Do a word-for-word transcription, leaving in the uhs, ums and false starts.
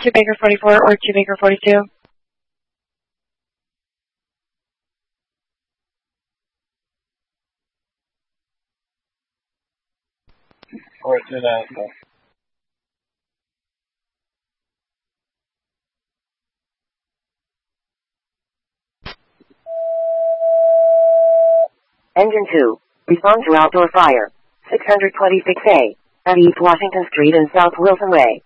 two Baker forty-four or two Baker forty-two. Or to that. Engine two. Respond to outdoor fire. six twenty-six A. At East Washington Street and South Wilson Way.